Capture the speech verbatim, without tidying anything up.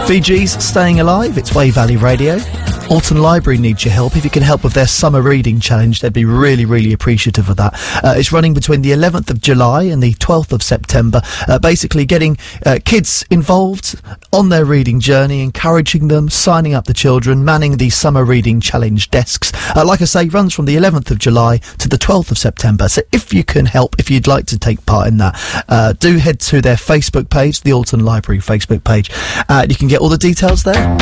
Bee Gees, Staying Alive, it's Way Valley Radio. Alton Library needs your help. If you can help with their summer reading challenge, they'd be really, really appreciative of that. Uh, it's running between the eleventh of July and the twelfth of September, uh, basically getting uh, kids involved on their reading journey, encouraging them, signing up the children, manning the summer reading challenge desks. Uh, like I say, runs from the eleventh of July to the twelfth of September. So if you can help, if you'd like to take part in that, uh, do head to their Facebook page, the Alton Library Facebook page. Uh, you can get all the details there.